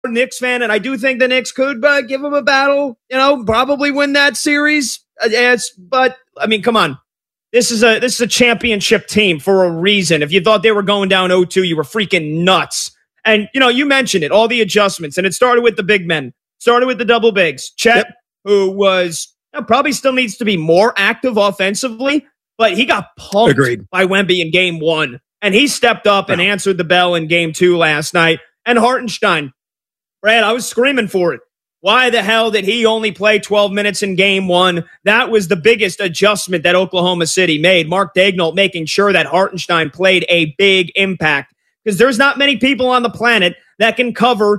Knicks fan, and I do think the Knicks could give them a battle, probably win that series. But I mean, come on. This is a championship team for a reason. If you thought they were going down 0-2, you were freaking nuts. And, you mentioned it, all the adjustments, and it started with the big men, started with the double bigs. Chet, who was probably still needs to be more active offensively, but he got pumped by Wemby in game 1. And he stepped up and answered the bell in game 2 last night. And Hartenstein, Brad, I was screaming for it. Why the hell did he only play 12 minutes in game 1? That was the biggest adjustment that Oklahoma City made. Mark Daigneault making sure that Hartenstein played a big impact. Because there's not many people on the planet that can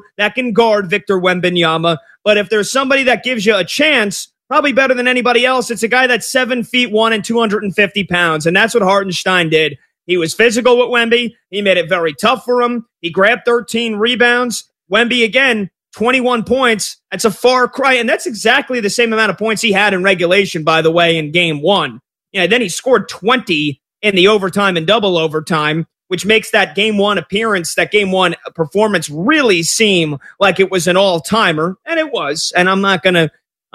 guard Victor Wembanyama. But if there's somebody that gives you a chance, probably better than anybody else, it's a guy that's 7'1" and 250 pounds. And that's what Hartenstein did. He was physical with Wemby. He made it very tough for him. He grabbed 13 rebounds. Wemby, again, 21 points. That's a far cry. And that's exactly the same amount of points he had in regulation, by the way, in game 1. Then he scored 20 in the overtime and double overtime, which makes that game 1 appearance, that game 1 performance really seem like it was an all-timer. And it was. And I'm not going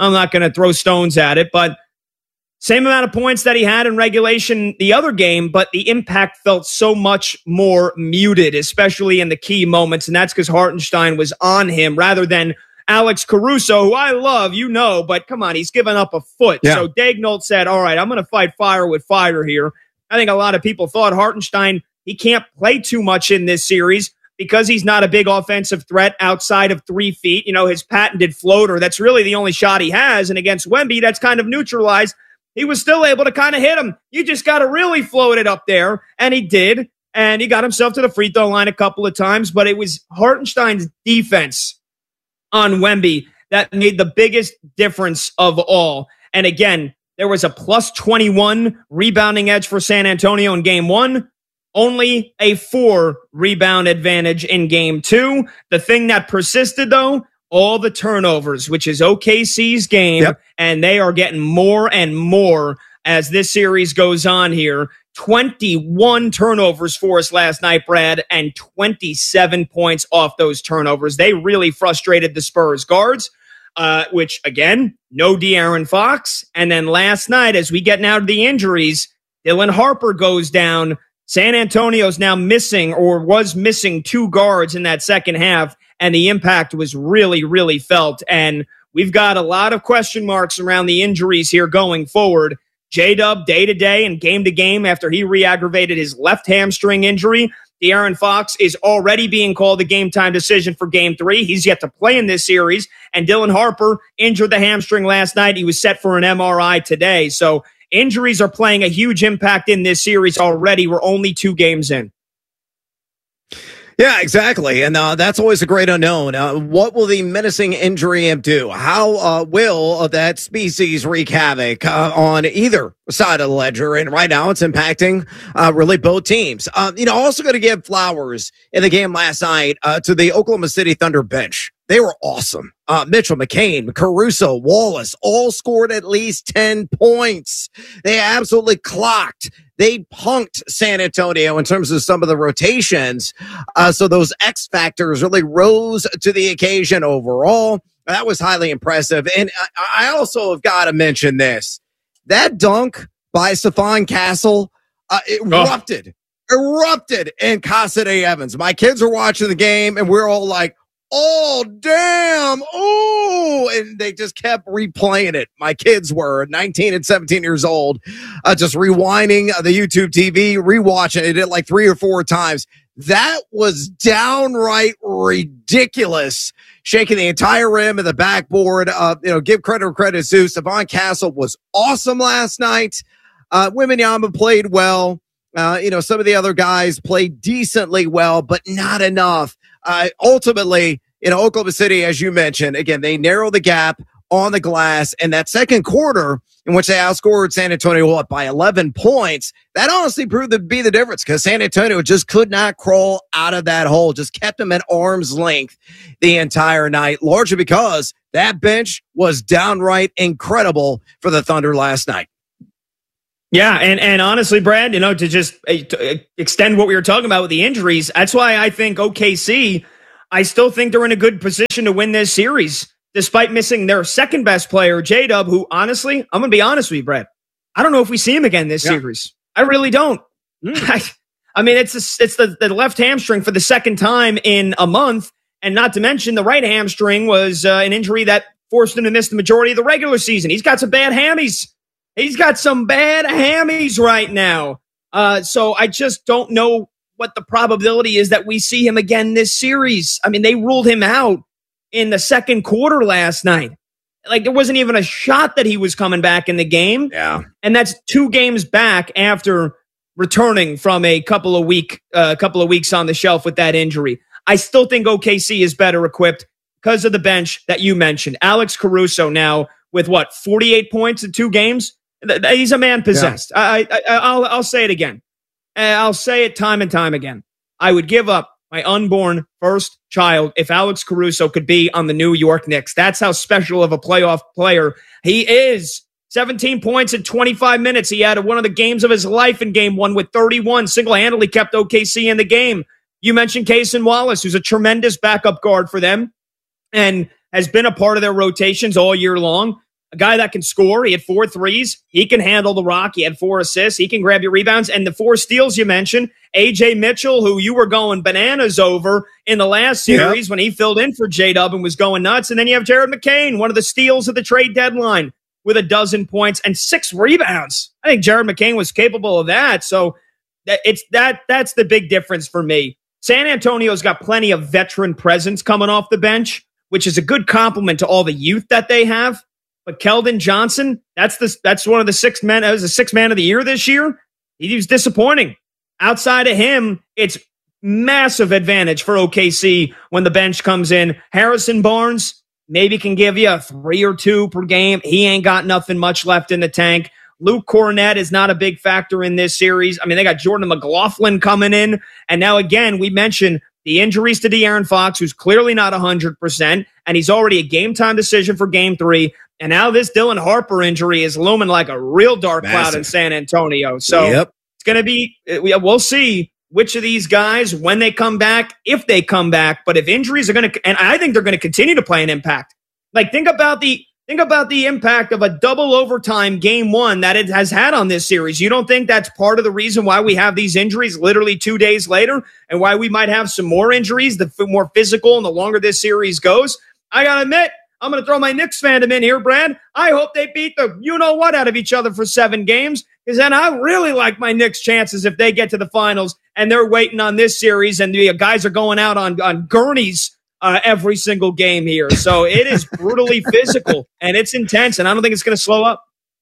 to throw stones at it, but same amount of points that he had in regulation the other game, but the impact felt so much more muted, especially in the key moments. And that's because Hartenstein was on him rather than Alex Caruso, who I love, but come on, he's given up a foot. Yeah. So Daigneault said, all right, I'm going to fight fire with fire here. I think a lot of people thought Hartenstein, he can't play too much in this series because he's not a big offensive threat outside of 3 feet. His patented floater, that's really the only shot he has. And against Wemby, that's kind of neutralized. He was still able to kind of hit him. You just got to really float it up there. And he did. And he got himself to the free throw line a couple of times. But it was Hartenstein's defense on Wemby that made the biggest difference of all. And again, there was a plus 21 rebounding edge for San Antonio in game 1. Only a 4 rebound advantage in game 2. The thing that persisted, though, all the turnovers, which is OKC's game, and they are getting more and more as this series goes on here. 21 turnovers for us last night, Brad, and 27 points off those turnovers. They really frustrated the Spurs guards, which, again, no De'Aaron Fox. And then last night, as we get now to the injuries, Dylan Harper goes down. San Antonio's now missing or was missing 2 guards in that second half, and the impact was really, really felt. And we've got a lot of question marks around the injuries here going forward. J-Dub day to day and game to game after he re-aggravated his left hamstring injury. De'Aaron Fox is already being called a game-time decision for Game 3. He's yet to play in this series. And Dylan Harper injured the hamstring last night. He was set for an MRI today. So injuries are playing a huge impact in this series already. We're only 2 games in. Yeah, exactly. And that's always a great unknown. What will the menacing injury do? How will that species wreak havoc on either side of the ledger? And right now it's impacting really both teams. Also going to give flowers in the game last night to the Oklahoma City Thunder bench. They were awesome. Mitchell, McCain, Caruso, Wallace all scored at least 10 points. They absolutely clocked. They punked San Antonio in terms of some of the rotations. So those X factors really rose to the occasion overall. That was highly impressive. And I also have got to mention this. That dunk by Stephon Castle erupted in Casa de Evans. My kids are watching the game and we're all like, oh, damn. Oh, and they just kept replaying it. My kids were 19 and 17 years old, just rewinding the YouTube TV, rewatching it. They did it like 3 or 4 times. That was downright ridiculous. Shaking the entire rim and the backboard. Give credit where credit's due. Stephon Castle was awesome last night. Wembanyama played well. Some of the other guys played decently well, but not enough. Ultimately, Oklahoma City, as you mentioned, again, they narrowed the gap on the glass. And that second quarter, in which they outscored San Antonio by 11 points, that honestly proved to be the difference because San Antonio just could not crawl out of that hole, just kept them at arm's length the entire night, largely because that bench was downright incredible for the Thunder last night. Yeah, and honestly, Brad, to just to extend what we were talking about with the injuries, that's why I think OKC, I still think they're in a good position to win this series, despite missing their second best player, J-Dub, who honestly, I'm going to be honest with you, Brett. I don't know if we see him again this series. I really don't. I mean, it's the left hamstring for the second time in a month. And not to mention the right hamstring was an injury that forced him to miss the majority of the regular season. He's got some bad hammies. He's got some bad hammies right now. So I just don't know what the probability is that we see him again this series. I mean, they ruled him out in the second quarter last night. Like, there wasn't even a shot that he was coming back in the game. Yeah. And that's 2 games back after returning from a couple of weeks on the shelf with that injury. I still think OKC is better equipped because of the bench that you mentioned. Alex Caruso now with 48 points in 2 games? He's a man possessed. Yeah. I'll say it again. I'll say it time and time again. I would give up my unborn first child if Alex Caruso could be on the New York Knicks. That's how special of a playoff player he is. 17 points in 25 minutes. He had one of the games of his life in game 1 with 31. Single-handedly kept OKC in the game. You mentioned Cason Wallace, who's a tremendous backup guard for them and has been a part of their rotations all year long. A guy that can score. He had 4 threes. He can handle the rock. He had 4 assists. He can grab your rebounds. And the 4 steals you mentioned, A.J. Mitchell, who you were going bananas over in the last series when he filled in for J-Dub and was going nuts. And then you have Jared McCain, one of the steals of the trade deadline, with 12 points and 6 rebounds. I think Jared McCain was capable of that. So that's the big difference for me. San Antonio's got plenty of veteran presence coming off the bench, which is a good compliment to all the youth that they have. But Keldon Johnson, that's one of the 6 men. That was the 6th man of the year this year. He was disappointing. Outside of him, it's massive advantage for OKC when the bench comes in. Harrison Barnes maybe can give you a 3 or 2 per game. He ain't got nothing much left in the tank. Luke Cornett is not a big factor in this series. I mean, they got Jordan McLaughlin coming in. And now, again, we mentioned the injuries to De'Aaron Fox, who's clearly not 100%, and he's already a game-time decision for Game 3. And now this Dylan Harper injury is looming like a real dark cloud in San Antonio. So it's going to be – we'll see which of these guys, when they come back, if they come back. But if injuries are going to – and I think they're going to continue to play an impact. Like, think about the impact of a double overtime Game 1 that it has had on this series. You don't think that's part of the reason why we have these injuries literally 2 days later and why we might have some more injuries, the more physical and the longer this series goes? I got to admit, I'm going to throw my Knicks fandom in here, Brad. I hope they beat the you-know-what out of each other for 7 games, because then I really like my Knicks' chances if they get to the finals and they're waiting on this series and the guys are going out on gurneys every single game here. So it is brutally physical and it's intense, and I don't think it's going to slow up.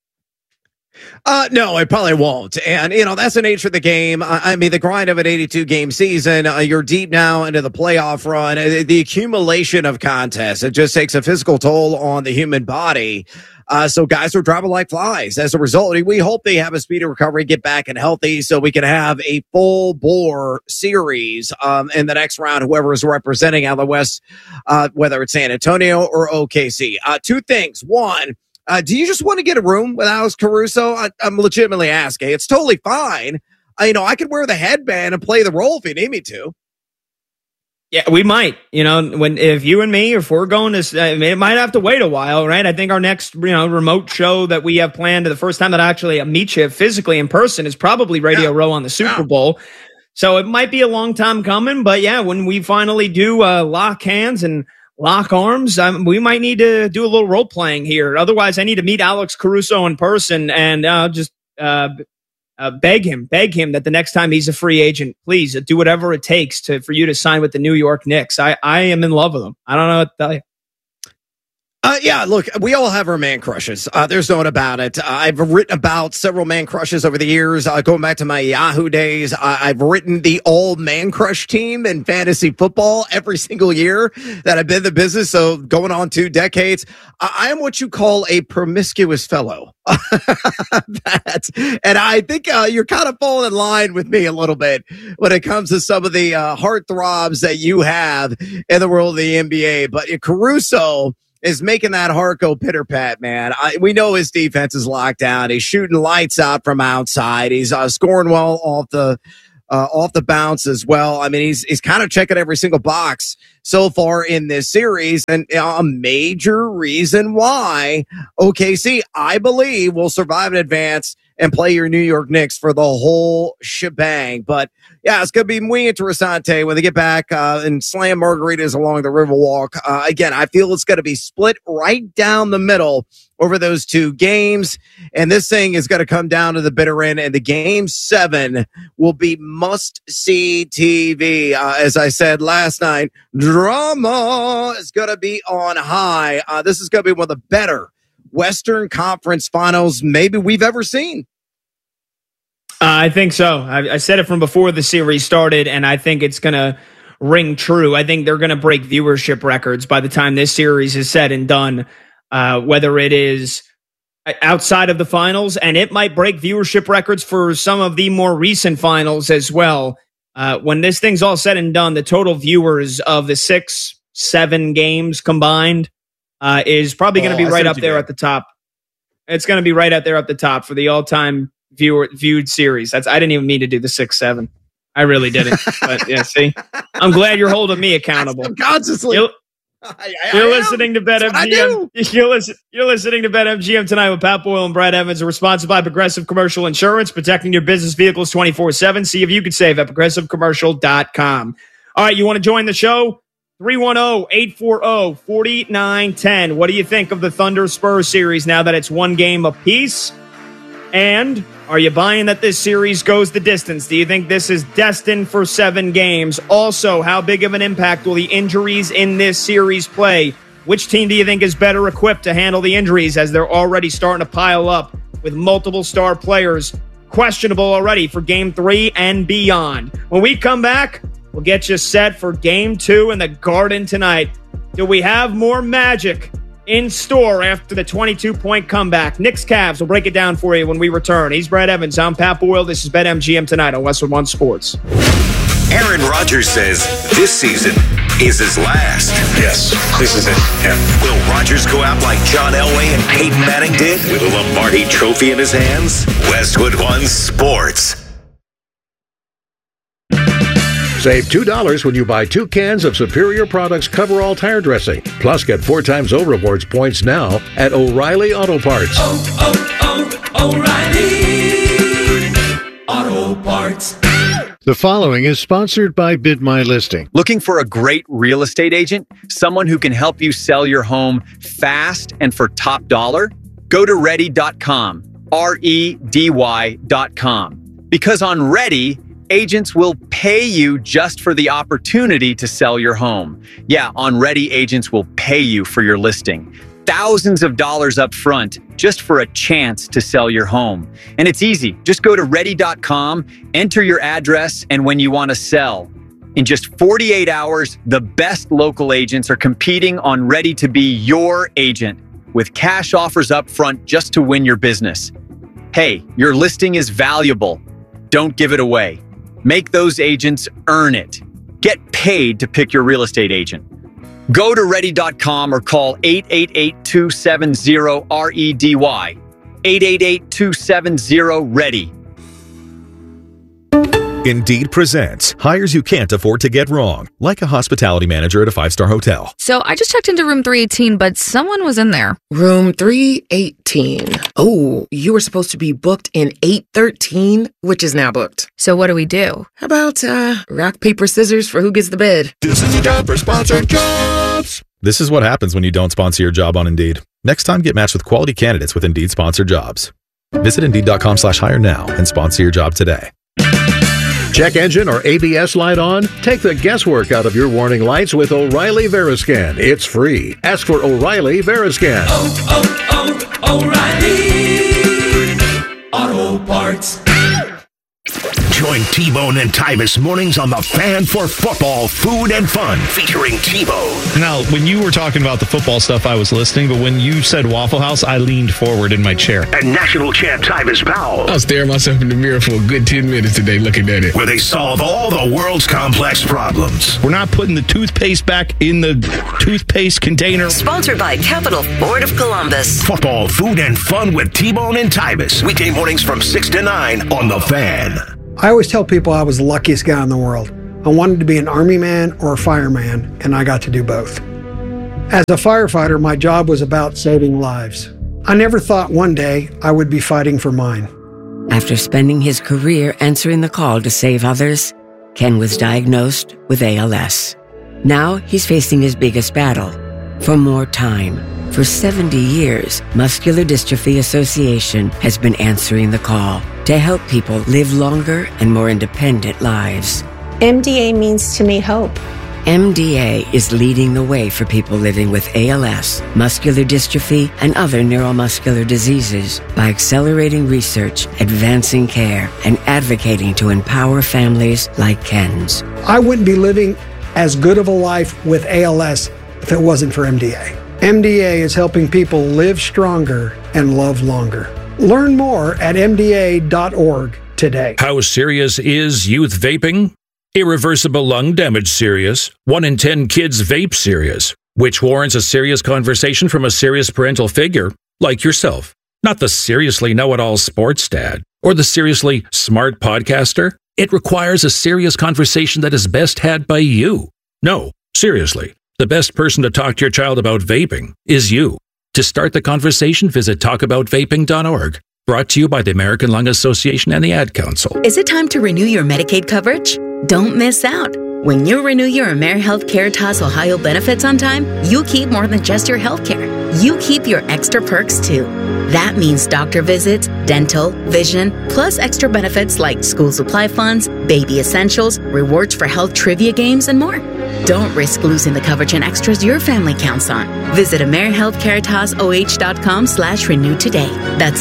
No, it probably won't. And, that's the nature of the game. I mean, the grind of an 82-game season, you're deep now into the playoff run. The accumulation of contests, it just takes a physical toll on the human body. So guys are dropping like flies. As a result, we hope they have a speedy recovery, get back and healthy so we can have a full-bore series in the next round, whoever is representing out of the West, whether it's San Antonio or OKC. 2 things. One, do you just want to get a room with Alex Caruso? I'm legitimately asking. It's totally fine. I could wear the headband and play the role if you need me to. Yeah, we might. If you and me, if we're going to, it might have to wait a while, right? I think our next, remote show that we have planned, the first time that I actually meet you physically in person, is probably Radio Row on the Super Bowl. So it might be a long time coming, but yeah, when we finally do lock hands and lock arms, we might need to do a little role playing here. Otherwise, I need to meet Alex Caruso in person and just beg him that the next time he's a free agent, please do whatever it takes for you to sign with the New York Knicks. I am in love with him. I don't know what to tell you. Yeah, look, we all have our man crushes. There's no one about it. I've written about several man crushes over the years. Going back to my Yahoo days, I've written the all-man crush team in fantasy football every single year that I've been in the business. So going on 2 decades, I am what you call a promiscuous fellow. And I think you're kind of falling in line with me a little bit when it comes to some of the heartthrobs that you have in the world of the NBA. But Caruso is making that heart go pitter-pat, man. We know his defense is locked down. He's shooting lights out from outside. He's scoring well off the off the bounce as well. I mean, he's kind of checking every single box so far in this series, and a major reason why OKC, I believe, will survive and advance and play your New York Knicks for the whole shebang. But yeah, it's going to be muy interesante when they get back and slam margaritas along the Riverwalk. Again, I feel it's going to be split right down the middle over those two games. And this thing is going to come down to the bitter end. And the game 7 will be must-see TV. As I said last night, drama is going to be on high. This is going to be one of the better Western Conference Finals maybe we've ever seen. I think so. I said it from before the series started, and I think it's going to ring true. I think they're going to break viewership records by the time this series is said and done, whether it is outside of the finals, and it might break viewership records for some of the more recent finals as well. When this thing's all said and done, the total viewers of the 6-7 games combined is probably going to be right up there at the top. It's going to be right up there at the top for the all-time viewed series. I didn't even mean to do the 6-7. I really didn't. But yeah, see, I'm glad you're holding me accountable. Consciously. You're listening to BetMGM. You're listening to BetMGM tonight with Pat Boyle and Brad Evans. Are sponsored by Progressive Commercial Insurance, protecting your business vehicles 24/7. See if you could save at progressivecommercial.com. All right, you want to join the show? 310-840-4910. What do you think of the Thunder Spurs series now that it's one game apiece? And are you buying that this series goes the distance? Do you think this is destined for 7 games? Also, how big of an impact will the injuries in this series play? Which team do you think is better equipped to handle the injuries, as they're already starting to pile up with multiple star players questionable already for Game 3 and beyond? When we come back, we'll get you set for Game 2 in the Garden tonight. Do we have more magic in store after the 22-point comeback? Knicks Cavs, will break it down for you when we return. He's Brad Evans. I'm Pat Boyle. This is BetMGM tonight on Westwood One Sports. Aaron Rodgers says this season is his last. Yes, this is it. Yeah. Will Rodgers go out like John Elway and Peyton Manning did with a Lombardi trophy in his hands? Westwood One Sports. Save $2 when you buy 2 cans of Superior Products Coverall Tire Dressing. Plus, get 4 times O-Rewards points now at O'Reilly Auto Parts. O'Reilly Auto Parts. The following is sponsored by Bid My Listing. Looking for a great real estate agent? Someone who can help you sell your home fast and for top dollar? Go to Ready.com, REDY.com. Because on Ready, agents will pay you just for the opportunity to sell your home. Yeah, on Ready, agents will pay you for your listing. Thousands of dollars up front just for a chance to sell your home. And it's easy. Just go to Ready.com, enter your address, and when you want to sell. In just 48 hours, the best local agents are competing on Ready to be your agent with cash offers up front just to win your business. Hey, your listing is valuable. Don't give it away. Make those agents earn it. Get paid to pick your real estate agent. Go to Ready.com or call 888-270-REDY. 888-270-READY. Indeed presents hires you can't afford to get wrong, like a hospitality manager at a 5-star hotel. So I just checked into room 318, but someone was in there. Room 318. Oh, you were supposed to be booked in 813, which is now booked. So what do we do? How about rock, paper, scissors for who gets the bid? This is a job for sponsored jobs. This is what happens when you don't sponsor your job on Indeed. Next time, get matched with quality candidates with Indeed sponsored jobs. Visit Indeed.com/hire now and sponsor your job today. Check engine or ABS light on? Take the guesswork out of your warning lights with O'Reilly Veriscan. It's free. Ask for O'Reilly Veriscan. O'Reilly Auto Parts. Join T-Bone and Tyvis mornings on The Fan for football, food, and fun, featuring T-Bone. Now, when you were talking about the football stuff, I was listening, but when you said Waffle House, I leaned forward in my chair. And national champ Tyvis Powell. I was staring myself in the mirror for a good 10 minutes today looking at it. Where they solve all the world's complex problems. We're not putting the toothpaste back in the toothpaste container. Sponsored by Capital Ford of Columbus. Football, food, and fun with T-Bone and Tyvis. Weekday mornings from 6 to 9 on The Fan. I always tell people I was the luckiest guy in the world. I wanted to be an Army man or a fireman, and I got to do both. As a firefighter, my job was about saving lives. I never thought one day I would be fighting for mine. After spending his career answering the call to save others, Ken was diagnosed with ALS. Now he's facing his biggest battle, for more time. For 70 years, Muscular Dystrophy Association has been answering the call to help people live longer and more independent lives. MDA means to me hope. MDA is leading the way for people living with ALS, muscular dystrophy, and other neuromuscular diseases by accelerating research, advancing care, and advocating to empower families like Ken's. I wouldn't be living as good of a life with ALS if it wasn't for MDA. MDA is helping people live stronger and love longer. Learn more at MDA.org today. How serious is youth vaping? Irreversible lung damage serious. 1 in 10 kids vape serious, which warrants a serious conversation from a serious parental figure like yourself. Not the seriously know-it-all sports dad or the seriously smart podcaster. It requires a serious conversation that is best had by you. No, seriously, the best person to talk to your child about vaping is you. To start the conversation, visit talkaboutvaping.org. Brought to you by the American Lung Association and the Ad Council. Is it time to renew your Medicaid coverage? Don't miss out. When you renew your AmeriHealth Caritas Ohio benefits on time, you keep more than just your health care. You keep your extra perks too. That means doctor visits, dental, vision, plus extra benefits like school supply funds, baby essentials, rewards for health trivia games, and more. Don't risk losing the coverage and extras your family counts on. Visit AmeriHealthCaritasoh.com/renew today. That's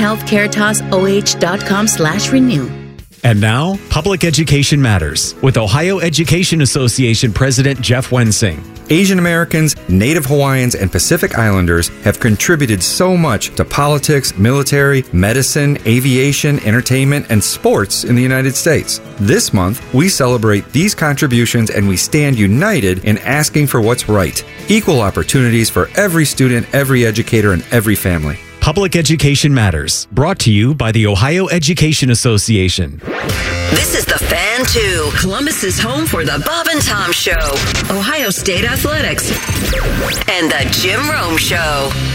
AmeriHealthCaritasoh.com/renew. And now, Public Education Matters with Ohio Education Association President Jeff Wensing. Asian Americans, Native Hawaiians, and Pacific Islanders have contributed so much to politics, military, medicine, aviation, entertainment, and sports in the United States. This month, we celebrate these contributions and we stand united in asking for what's right. Equal opportunities for every student, every educator, and every family. Public Education Matters, brought to you by the Ohio Education Association. This is The Fan 2, Columbus's home for the Bob and Tom Show, Ohio State Athletics, and the Jim Rome Show.